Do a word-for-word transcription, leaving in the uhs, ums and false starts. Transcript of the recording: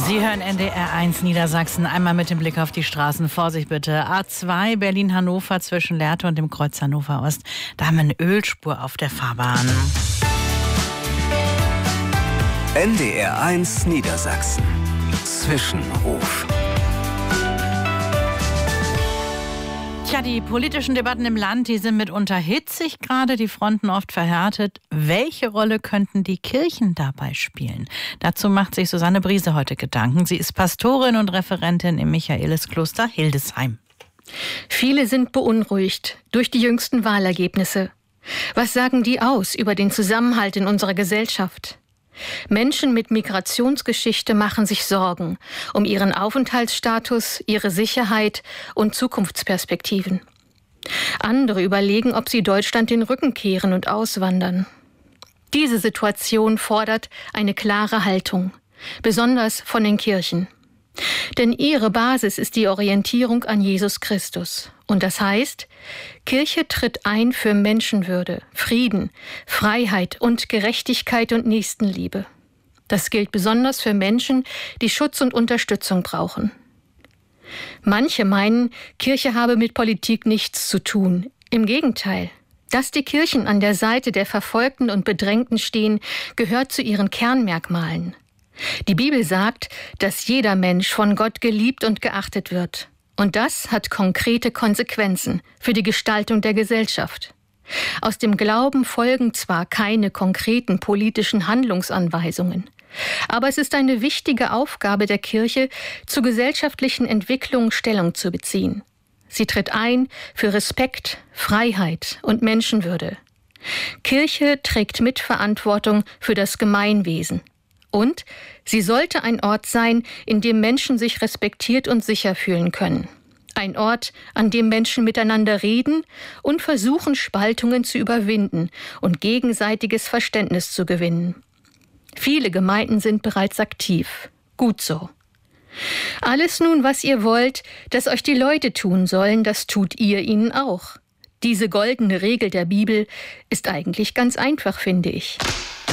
Sie hören N D R eins Niedersachsen. Einmal mit dem Blick auf die Straßen. Vorsicht bitte. A zwei Berlin-Hannover zwischen Lehrte und dem Kreuz Hannover Ost. Da haben wir eine Ölspur auf der Fahrbahn. N D R eins Niedersachsen. Zwischenruf. Tja, die politischen Debatten im Land, die sind mitunter hitzig gerade, die Fronten oft verhärtet. Welche Rolle könnten die Kirchen dabei spielen? Dazu macht sich Susanne Briese heute Gedanken. Sie ist Pastorin und Referentin im Michaeliskloster Hildesheim. Viele sind beunruhigt durch die jüngsten Wahlergebnisse. Was sagen die aus über den Zusammenhalt in unserer Gesellschaft? Menschen mit Migrationsgeschichte machen sich Sorgen um ihren Aufenthaltsstatus, ihre Sicherheit und Zukunftsperspektiven. Andere überlegen, ob sie Deutschland den Rücken kehren und auswandern. Diese Situation fordert eine klare Haltung, besonders von den Kirchen. Denn ihre Basis ist die Orientierung an Jesus Christus. Und das heißt, Kirche tritt ein für Menschenwürde, Frieden, Freiheit und Gerechtigkeit und Nächstenliebe. Das gilt besonders für Menschen, die Schutz und Unterstützung brauchen. Manche meinen, Kirche habe mit Politik nichts zu tun. Im Gegenteil. Dass die Kirchen an der Seite der Verfolgten und Bedrängten stehen, gehört zu ihren Kernmerkmalen. Die Bibel sagt, dass jeder Mensch von Gott geliebt und geachtet wird. Und das hat konkrete Konsequenzen für die Gestaltung der Gesellschaft. Aus dem Glauben folgen zwar keine konkreten politischen Handlungsanweisungen, aber es ist eine wichtige Aufgabe der Kirche, zu gesellschaftlichen Entwicklungen Stellung zu beziehen. Sie tritt ein für Respekt, Freiheit und Menschenwürde. Kirche trägt Mitverantwortung für das Gemeinwesen. Und sie sollte ein Ort sein, in dem Menschen sich respektiert und sicher fühlen können. Ein Ort, an dem Menschen miteinander reden und versuchen, Spaltungen zu überwinden und gegenseitiges Verständnis zu gewinnen. Viele Gemeinden sind bereits aktiv. Gut so. Alles nun, was ihr wollt, dass euch die Leute tun sollen, das tut ihr ihnen auch. Diese goldene Regel der Bibel ist eigentlich ganz einfach, finde ich.